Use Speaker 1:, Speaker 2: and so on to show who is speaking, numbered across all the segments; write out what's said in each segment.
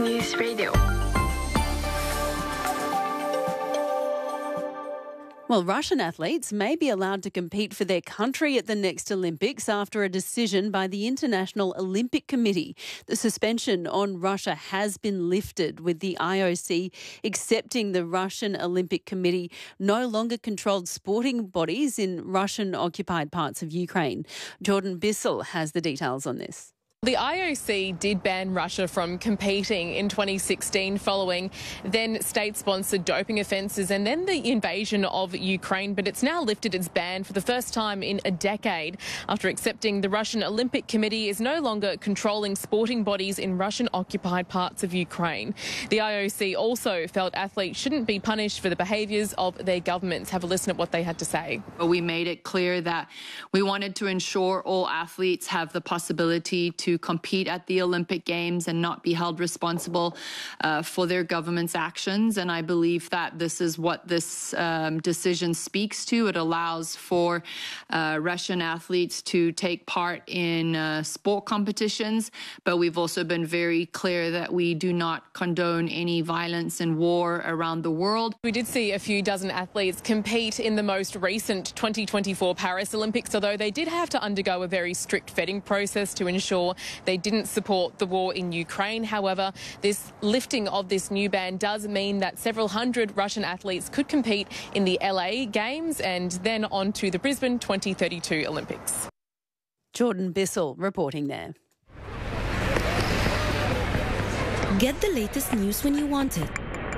Speaker 1: News Radio.
Speaker 2: Well, Russian athletes may be allowed to compete for their country at the next Olympics after a decision by the International Olympic Committee. The suspension on Russia has been lifted, with the IOC accepting the Russian Olympic Committee no longer controlled sporting bodies in Russian-occupied parts of Ukraine. Jordan Bissell has the details on this.
Speaker 3: The IOC did ban Russia from competing in 2016 following then state-sponsored doping offences and then the invasion of Ukraine, but it's now lifted its ban for the first time in a decade after accepting the Russian Olympic Committee is no longer controlling sporting bodies in Russian-occupied parts of Ukraine. The IOC also felt athletes shouldn't be punished for the behaviours of their governments. Have a listen at what they had to say.
Speaker 4: We made it clear that we wanted to ensure all athletes have the possibility to compete at the Olympic Games and not be held responsible for their government's actions. And I believe that this is what this decision speaks to. It allows for Russian athletes to take part in sport competitions, but we've also been very clear that we do not condone any violence and war around the world.
Speaker 3: We did see a few dozen athletes compete in the most recent 2024 Paris Olympics, although they did have to undergo a very strict vetting process to ensure they didn't support the war in Ukraine. However, this lifting of this new ban does mean that several hundred Russian athletes could compete in the LA Games and then on to the Brisbane 2032 Olympics.
Speaker 2: Jordan Bissell reporting there.
Speaker 5: Get the latest news when you want it.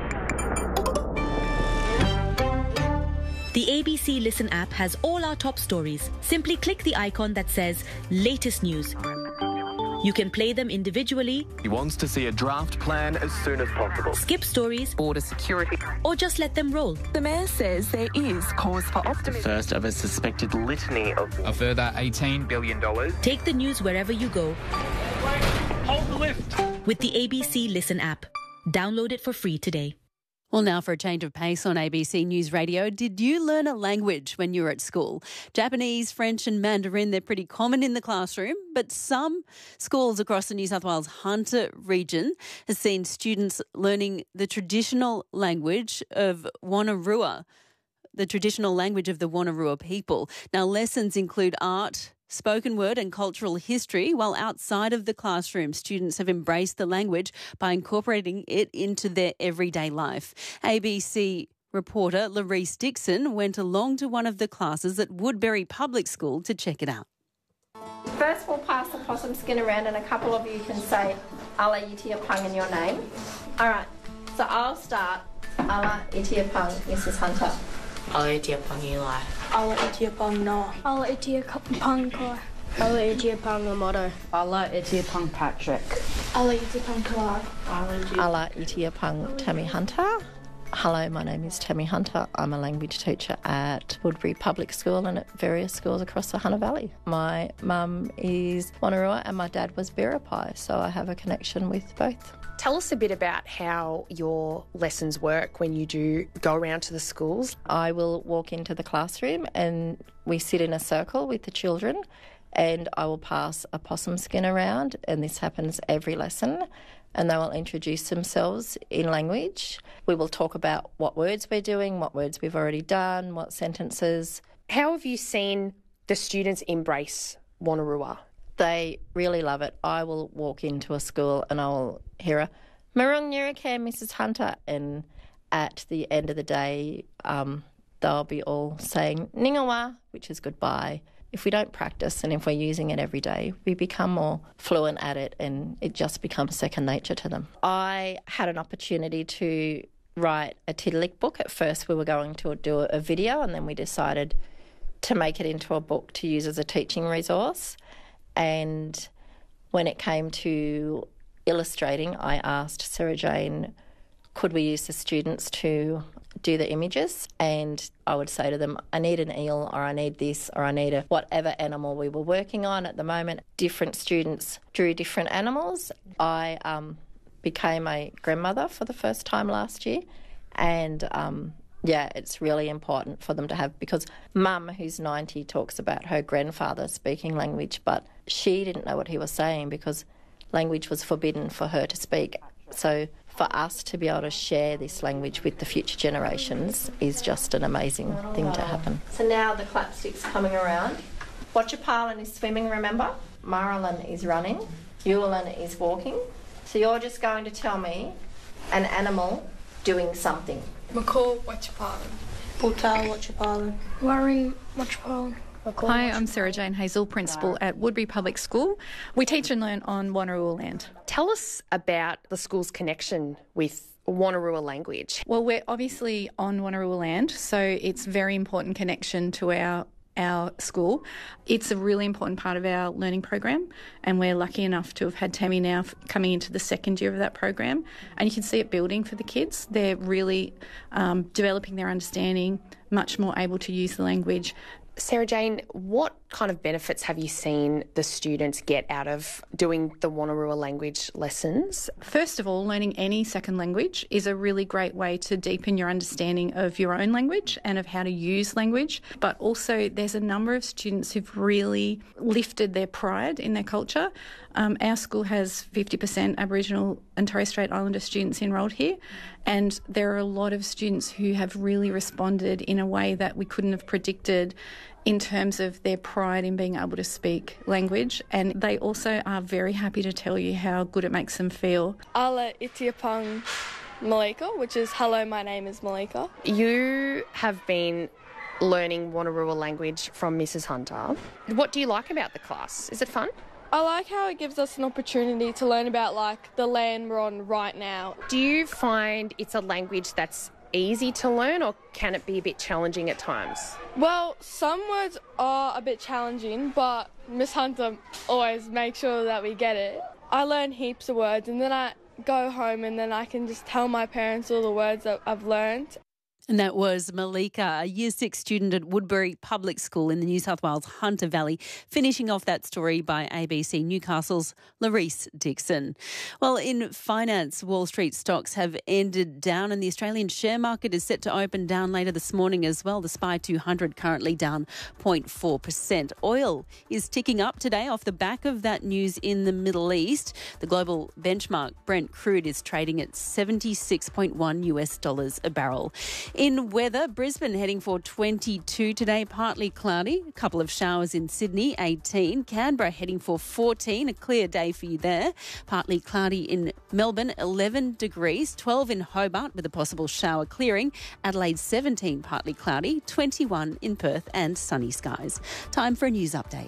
Speaker 5: The ABC Listen app has all our top stories. Simply click the icon that says Latest News. You can play them individually.
Speaker 6: He wants to see a draft plan as soon as possible.
Speaker 5: Skip stories.
Speaker 6: Border security.
Speaker 5: Or just let them roll.
Speaker 1: The Mayor says there is cause for optimism.
Speaker 6: First of a suspected litany of...
Speaker 7: A further $18 billion.
Speaker 5: Take the news wherever you go.
Speaker 6: Hold the lift.
Speaker 5: With the ABC Listen app. Download it for free today.
Speaker 2: Well, now for a change of pace on ABC News Radio. Did you learn a language when you were at school? Japanese, French and Mandarin, they're pretty common in the classroom, but some schools across the New South Wales Hunter region has seen students learning the traditional language of Wonnarua, the traditional language of the Wonnarua people. Now, lessons include art, spoken word and cultural history, while outside of the classroom, students have embraced the language by incorporating it into their everyday life. ABC reporter Larice Dixon went along to one of the classes at Woodbury Public School to check it out.
Speaker 8: First, we'll pass the possum skin around and a couple of you can say Ala Itiapang in your name. All right, so I'll start. Ala Itiapang, Mrs. Hunter.
Speaker 9: Ala Itiapang Eli.
Speaker 10: Ala Itiapang No. Ala Itiapang Kor.
Speaker 11: Ala Itiapang Lamoto.
Speaker 12: Ala Itiapang Patrick.
Speaker 10: Ala Itiapang Kalar.
Speaker 13: Ala Itiapang Tammy Hunter. Hello, my name is Tammy Hunter. I'm a language teacher at Woodbury Public School and at various schools across the Hunter Valley. My mum is Wonnarua and my dad was Biripi, so I have a connection with both.
Speaker 9: Tell us a bit about how your lessons work when you do go around to the schools.
Speaker 13: I will walk into the classroom and we sit in a circle with the children and I will pass a possum skin around, and this happens every lesson, and they will introduce themselves in language. We will talk about what words we're doing, what words we've already done, what sentences.
Speaker 9: How have you seen the students embrace Wonnarua?
Speaker 13: They really love it. I will walk into a school and I will hear a Marung Nirake, Mrs. Hunter, and at the end of the day, they'll be all saying Ningawa, which is goodbye. If we don't practice and if we're using it every day, we become more fluent at it and it just becomes second nature to them. I had an opportunity to write a Tiddalik book. At first we were going to do a video and then we decided to make it into a book to use as a teaching resource. And when it came to illustrating, I asked Sarah Jane, could we use the students to do the images? And I would say to them, I need an eel or I need this or I need a whatever animal we were working on at the moment. Different students drew different animals. I became a grandmother for the first time last year and it's really important for them to have, because Mum, who's 90, talks about her grandfather speaking language, but she didn't know what he was saying because language was forbidden for her to speak. So for us to be able to share this language with the future generations is just an amazing thing to happen.
Speaker 8: So now the clapstick's coming around. Watchapalan is swimming, remember? Marilyn is running. Yulin is walking. So you're just going to tell me an animal doing something.
Speaker 10: Macaw Watchapalan. Bulltail Watchapalan. Waring Watchapalan.
Speaker 14: Hi, I'm Sarah Jane Hazel, Principal at Woodbury Public School. We teach and learn on Wonnarua land.
Speaker 9: Tell us about the school's connection with Wonnarua language.
Speaker 14: Well, we're obviously on Wonnarua land, so it's a very important connection to our school. It's a really important part of our learning program, and we're lucky enough to have had Tammy now coming into the second year of that program, and you can see it building for the kids. They're really developing their understanding, much more able to use the language.
Speaker 9: Sarah Jane, what kind of benefits have you seen the students get out of doing the Wonnarua language lessons?
Speaker 14: First of all, learning any second language is a really great way to deepen your understanding of your own language and of how to use language. But also there's a number of students who've really lifted their pride in their culture. Our school has 50% Aboriginal and Torres Strait Islander students enrolled here, and there are a lot of students who have really responded in a way that we couldn't have predicted in terms of their pride in being able to speak language, and they also are very happy to tell you how good it makes them feel.
Speaker 10: Ala Itiapang Malika, which is hello, my name is Malika.
Speaker 9: You have been learning Wonnarua language from Mrs. Hunter. What do you like about the class? Is it fun?
Speaker 10: I like how it gives us an opportunity to learn about the land we're on right now.
Speaker 9: Do you find it's a language that's easy to learn, or can it be a bit challenging at times?
Speaker 10: Well, some words are a bit challenging, but Miss Hunter always makes sure that we get it. I learn heaps of words, and then I go home and then I can just tell my parents all the words that I've learned.
Speaker 2: And that was Malika, a Year 6 student at Woodbury Public School in the New South Wales Hunter Valley, finishing off that story by ABC Newcastle's Larisse Dixon. Well, in finance, Wall Street stocks have ended down, and the Australian share market is set to open down later this morning as well. The SPI 200 currently down 0.4%. Oil is ticking up today off the back of that news in the Middle East. The global benchmark Brent crude is trading at $76.1 a barrel. In weather, Brisbane heading for 22 today, partly cloudy. A couple of showers in Sydney, 18. Canberra heading for 14, a clear day for you there. Partly cloudy in Melbourne, 11 degrees. 12 in Hobart with a possible shower clearing. Adelaide, 17, partly cloudy. 21 in Perth and sunny skies. Time for a news update.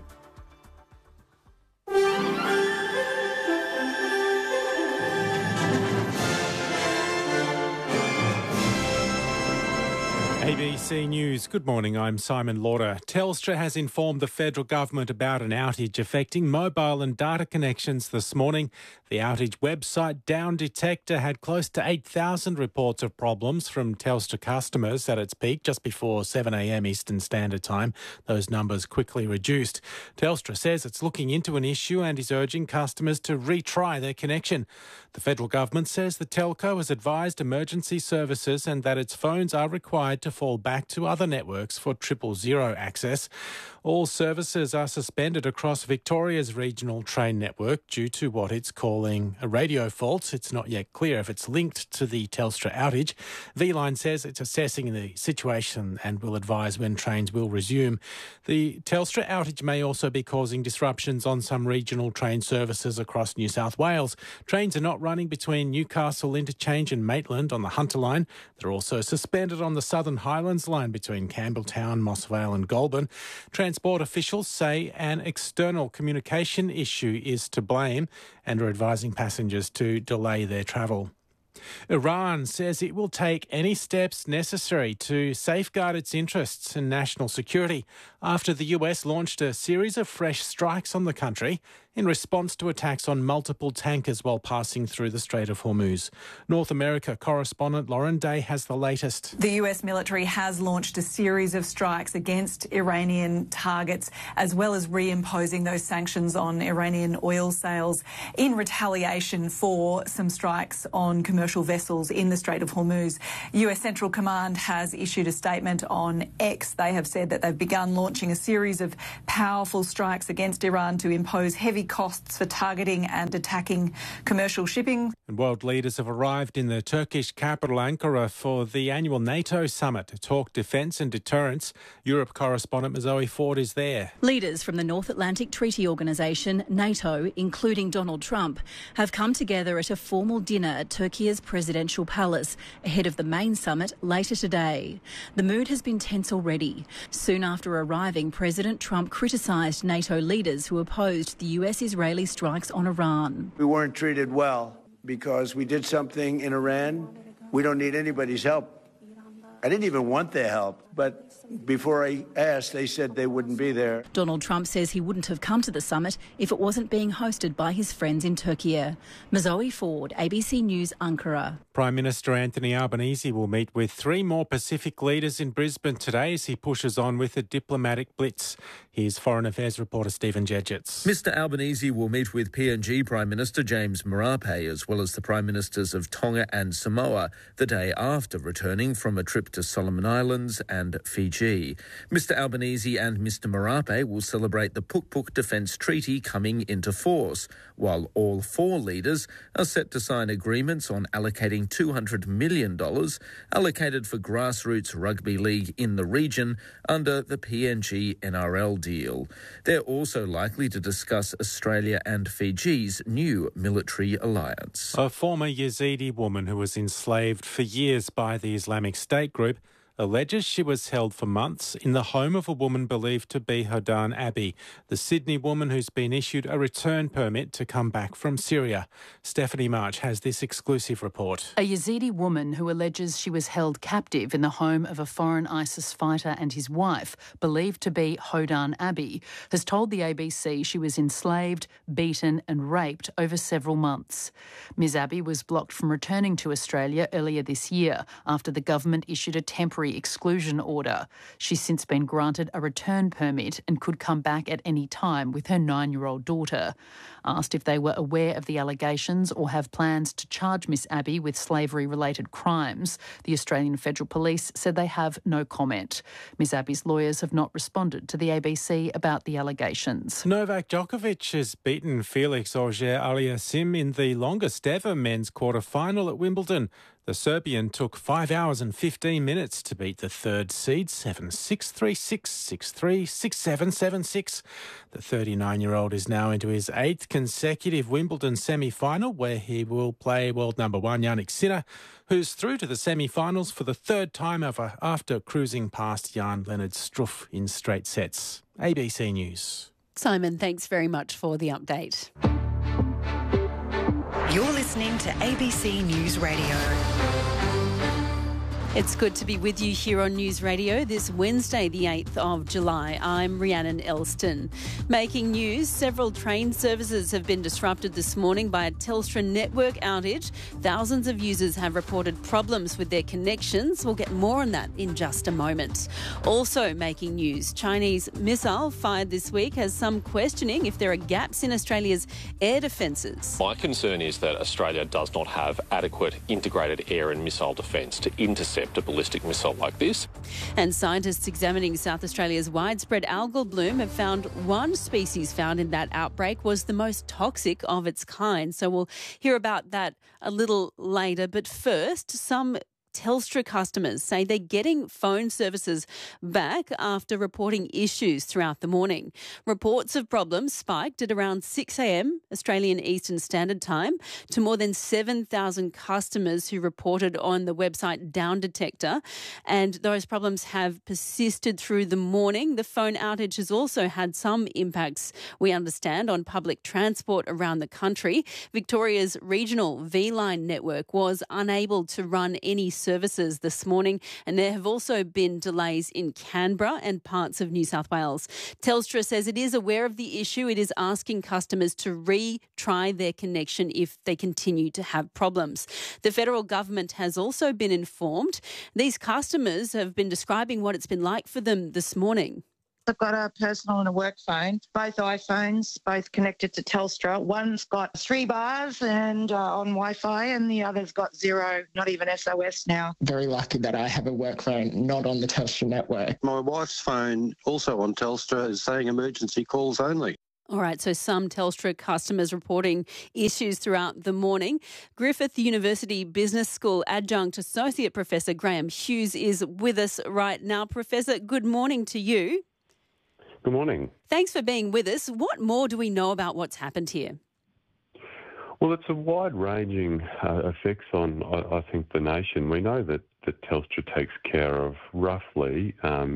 Speaker 15: ABC News. Good morning, I'm Simon Lauder. Telstra has informed the federal government about an outage affecting mobile and data connections this morning. The outage website Down Detector had close to 8,000 reports of problems from Telstra customers at its peak just before 7 a.m. Eastern Standard Time. Those numbers quickly reduced. Telstra says it's looking into an issue and is urging customers to retry their connection. The federal government says the telco has advised emergency services and that its phones are required to fall back to other networks for 000 access. All services are suspended across Victoria's regional train network due to what it's calling a radio fault. It's not yet clear if it's linked to the Telstra outage. V-Line says it's assessing the situation and will advise when trains will resume. The Telstra outage may also be causing disruptions on some regional train services across New South Wales. Trains are not running between Newcastle Interchange and Maitland on the Hunter line. They're also suspended on the Southern Highlands line between Campbelltown, Moss Vale and Goulburn. Transport officials say an external communication issue is to blame and are advising passengers to delay their travel. Iran says it will take any steps necessary to safeguard its interests and national security after the US launched a series of fresh strikes on the country in response to attacks on multiple tankers while passing through the Strait of Hormuz. North America correspondent Lauren Day has the latest.
Speaker 16: The US military has launched a series of strikes against Iranian targets, as well as reimposing those sanctions on Iranian oil sales in retaliation for some strikes on commercial vessels in the Strait of Hormuz. US Central Command has issued a statement on X. They have said that they've begun launching a series of powerful strikes against Iran to impose heavy heavy costs for targeting and attacking commercial shipping.
Speaker 15: And world leaders have arrived in the Turkish capital Ankara for the annual NATO summit to talk defence and deterrence. Europe correspondent Zoe Ford is there.
Speaker 2: Leaders from the North Atlantic Treaty Organisation, NATO, including Donald Trump, have come together at a formal dinner at Turkey's presidential palace ahead of the main summit later today. The mood has been tense already. Soon after arriving, President Trump criticised NATO leaders who opposed the US-Israeli strikes on Iran.
Speaker 17: We weren't treated well because we did something in Iran. We don't need anybody's help. I didn't even want their help, but before I asked, they said they wouldn't be there.
Speaker 2: Donald Trump says he wouldn't have come to the summit if it wasn't being hosted by his friends in Turkey. Zoe Ford, ABC News, Ankara.
Speaker 15: Prime Minister Anthony Albanese will meet with 3 more Pacific leaders in Brisbane today as he pushes on with a diplomatic blitz. Here's Foreign Affairs reporter Stephen Jedgetts.
Speaker 18: Mr Albanese will meet with PNG Prime Minister James Marape as well as the Prime Ministers of Tonga and Samoa the day after returning from a trip to Solomon Islands and Fiji. Mr Albanese and Mr Marape will celebrate the Puk-Puk Defence Treaty coming into force, while all 4 leaders are set to sign agreements on allocating $200 million allocated for grassroots rugby league in the region under the PNG NRL deal. They're also likely to discuss Australia and Fiji's new military alliance.
Speaker 15: A former Yazidi woman who was enslaved for years by the Islamic State group alleges she was held for months in the home of a woman believed to be Hodan Abi, the Sydney woman who's been issued a return permit to come back from Syria. Stephanie March has this exclusive report.
Speaker 19: A Yazidi woman who alleges she was held captive in the home of a foreign ISIS fighter and his wife, believed to be Hodan Abi, has told the ABC she was enslaved, beaten and raped over several months. Ms Abi was blocked from returning to Australia earlier this year after the government issued a temporary exclusion order. She's since been granted a return permit and could come back at any time with her 9-year-old daughter. Asked if they were aware of the allegations or have plans to charge Miss Abi with slavery-related crimes, the Australian Federal Police said they have no comment. Miss Abi's lawyers have not responded to the ABC about the allegations.
Speaker 15: Novak Djokovic has beaten Felix Auger-Aliassime in the longest ever men's quarter-final at Wimbledon. The Serbian took 5 hours and 15 minutes to beat the third seed, 7-6, 3-6, 6-3, 6-7, 7-6. The 39-year-old is now into his 8th consecutive Wimbledon semi-final, where he will play world number 1 Jannik Sinner, who's through to the semi-finals for the 3rd time ever after cruising past Jan-Lennard Struff in straight sets. ABC News.
Speaker 2: Simon, thanks very much for the update.
Speaker 20: You're listening to ABC News Radio.
Speaker 2: It's good to be with you here on News Radio this Wednesday, the 8th of July. I'm Rhiannon Elston. Making news, several train services have been disrupted this morning by a Telstra network outage. Thousands of users have reported problems with their connections. We'll get more on that in just a moment. Also making news, Chinese missile fired this week has some questioning if there are gaps in Australia's air defences.
Speaker 21: My concern is that Australia does not have adequate integrated air and missile defence to intercept a ballistic missile like this.
Speaker 2: And scientists examining South Australia's widespread algal bloom have found one species found in that outbreak was the most toxic of its kind. So we'll hear about that a little later. But first, some Telstra customers say they're getting phone services back after reporting issues throughout the morning. Reports of problems spiked at around 6 a.m. Australian Eastern Standard Time to more than 7,000 customers who reported on the website Down Detector, and those problems have persisted through the morning. The phone outage has also had some impacts, we understand, on public transport around the country. Victoria's regional V-Line network was unable to run any services this morning, and there have also been delays in Canberra and parts of New South Wales. Telstra says it is aware of the issue. It is asking customers to retry their connection if they continue to have problems. The federal government has also been informed. These customers have been describing what it's been like for them this morning.
Speaker 22: I've got a personal and a work phone, both iPhones, both connected to Telstra. One's got 3 bars and on Wi-Fi, and the other's got 0, not even SOS now.
Speaker 23: Very lucky that I have a work phone, not on the Telstra network.
Speaker 24: My wife's phone, also on Telstra, is saying emergency calls only.
Speaker 2: All right, so some Telstra customers reporting issues throughout the morning. Griffith University Business School Adjunct Associate Professor Graham Hughes is with us right now. Professor, good morning to you.
Speaker 1: Good morning.
Speaker 2: Thanks for being with us. What more do we know about what's happened here?
Speaker 1: Well, it's a wide-ranging effects on, I think, the nation. We know that Telstra takes care of roughly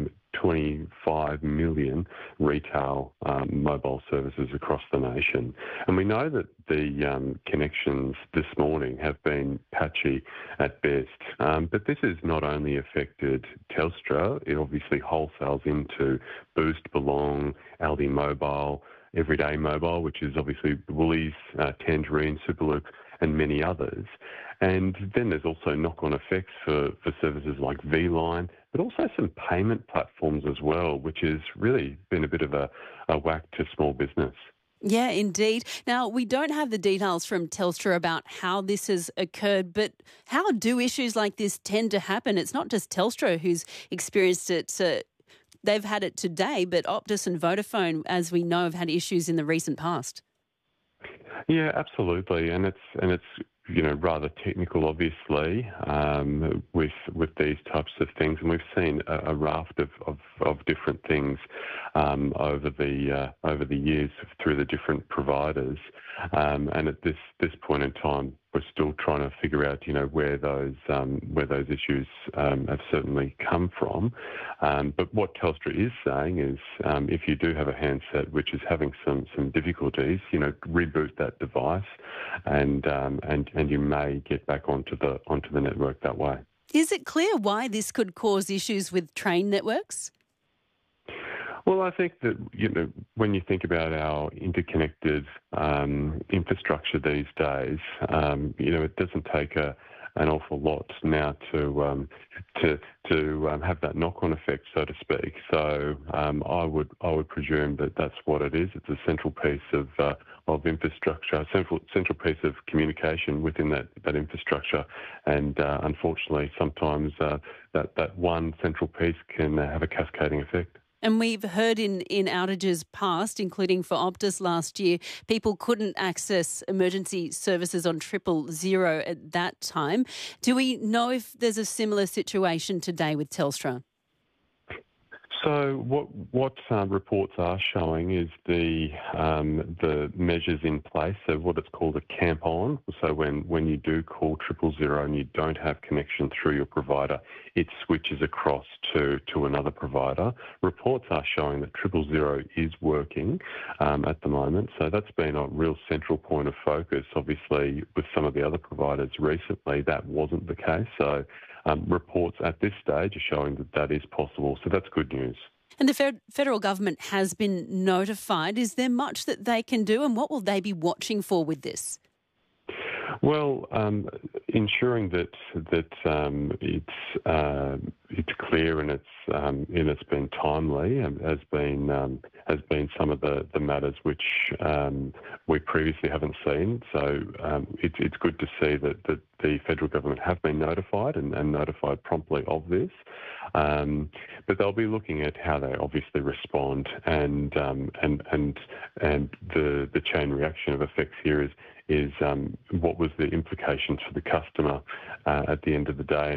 Speaker 1: 25 million retail mobile services across the nation. And we know that the connections this morning have been patchy at best. But this has not only affected Telstra, it obviously wholesales into Boost, Belong, Aldi Mobile, Everyday Mobile, which is obviously Woolies, Tangerine, Superloop, and many others. And then there's also knock-on effects for services like V-Line, but also some payment platforms as well, which has really been a bit of a whack to small business.
Speaker 2: Yeah, indeed. Now, we don't have the details from Telstra about how this has occurred, but how do issues like this tend to happen? It's not just Telstra who's experienced it. They've had it today, but Optus and Vodafone, as we know, have had issues in the recent past.
Speaker 1: Yeah, absolutely, and it's rather technical, obviously, with these types of things, and we've seen a raft of different things over the years through the different providers, and at this point in time, we're still trying to figure out, where those issues have certainly come from. But what Telstra is saying is, if you do have a handset which is having some difficulties, reboot that device, and you may get back onto the network that way.
Speaker 2: Is it clear why this could cause issues with train networks?
Speaker 1: Well, I think that, when you think about our interconnected infrastructure these days, it doesn't take an awful lot now to have that knock-on effect, so to speak. So I would presume that that's what it is. It's a central piece of infrastructure, a central piece of communication within that infrastructure, and unfortunately, sometimes that one central piece can have a cascading effect.
Speaker 2: And we've heard in outages past, including for Optus last year, people couldn't access emergency services on 000 at that time. Do we know if there's a similar situation today with Telstra?
Speaker 1: So what reports are showing is the measures in place. So what it's called a camp on. So when you do call 000 and you don't have connection through your provider, it switches across to another provider. Reports are showing that 000 is working at the moment. So that's been a real central point of focus. Obviously, with some of the other providers recently, that wasn't the case. So reports at this stage are showing that is possible. So that's good news.
Speaker 2: And the federal government has been notified. Is there much that they can do, and what will they be watching for with this?
Speaker 1: Well, ensuring that it's clear and it's been timely has been some of the matters which we previously haven't seen. So it's good to see that the federal government have been notified and notified promptly of this. But they'll be looking at how they obviously respond, and the chain reaction of effects here is what was the implications for the customer at the end of the day,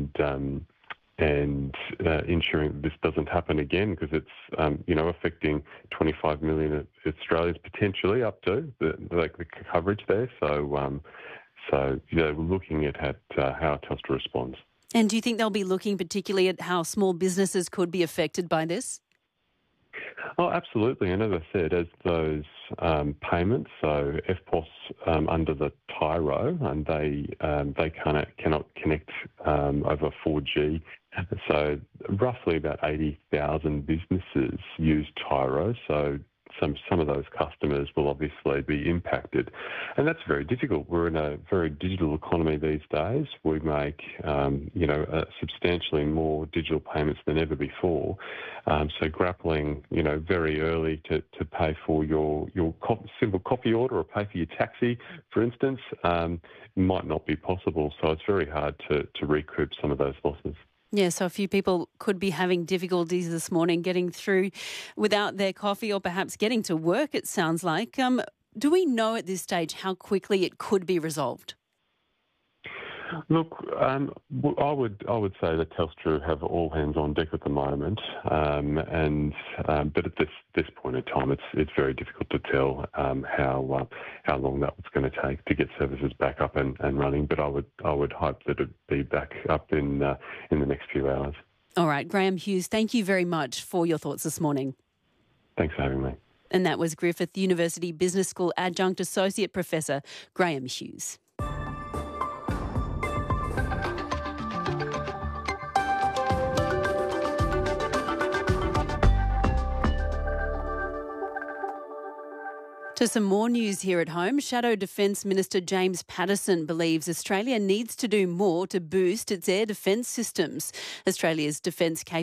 Speaker 1: and ensuring that this doesn't happen again, because it's affecting 25 million Australians potentially, up to the coverage there. So we're looking at how Telstra responds.
Speaker 2: And do you think they'll be looking particularly at how small businesses could be affected by this?
Speaker 1: Oh, absolutely. And as I said, as those payments, so EFTPOS under the Tyro, and they cannot connect over 4G. So roughly about 80,000 businesses use Tyro. So some of those customers will obviously be impacted. And that's very difficult. We're in a very digital economy these days. We make, substantially more digital payments than ever before. So grappling, very early to pay for your simple coffee order or pay for your taxi, for instance, might not be possible. So it's very hard to recoup some of those losses.
Speaker 2: Yeah, so a few people could be having difficulties this morning getting through without their coffee or perhaps getting to work, it sounds like. Do we know at this stage how quickly it could be resolved?
Speaker 1: Look, I would say that Telstra have all hands on deck at the moment, but at this point in time, it's very difficult to tell how long that was going to take to get services back up and running. But I would hope that it'd be back up in the next few hours.
Speaker 2: All right, Graham Hughes, thank you very much for your thoughts this morning.
Speaker 1: Thanks for having me.
Speaker 2: And that was Griffith University Business School Adjunct Associate Professor Graham Hughes. To some more news here at home, Shadow Defence Minister James Paterson believes Australia needs to do more to boost its air defence systems. Australia's defence capability